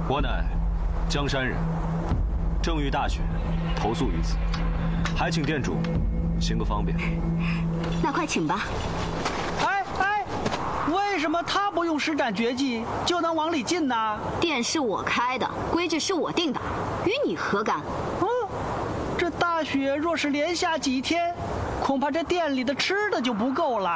我乃江山人，正遇大雪，投宿于此，还请店主行个方便。 那快请吧。 哎，为什么他不用施展绝技就能往里进呢？ 店是我开的，规矩是我定的，与你何干？ 这大雪若是连下几天，恐怕这店里的吃的就不够了。